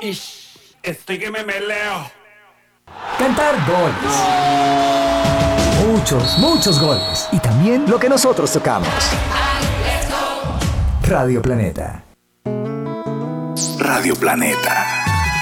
Estoy que me meleo. Cantar goles. Muchos goles. Y también lo que nosotros tocamos. Radio Planeta. Radio Planeta.